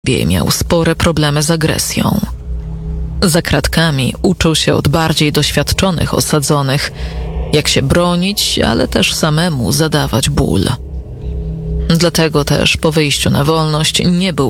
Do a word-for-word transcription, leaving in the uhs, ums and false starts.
miał spore problemy z agresją. Za kratkami uczył się od bardziej doświadczonych osadzonych, jak się bronić, ale też samemu zadawać ból. Dlatego też po wyjściu na wolność nie był